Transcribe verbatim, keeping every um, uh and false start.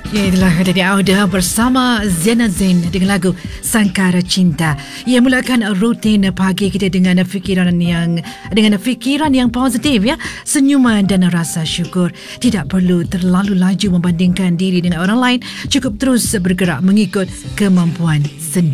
Ya, itulah tadi Auda bersama Zena Zain dengan lagu Sangkara Cinta. Ia mulakan rutin pagi kita dengan fikiran yang dengan fikiran yang positif, ya, senyuman dan rasa syukur. Tidak perlu terlalu laju membandingkan diri dengan orang lain, cukup terus bergerak mengikut kemampuan sendiri.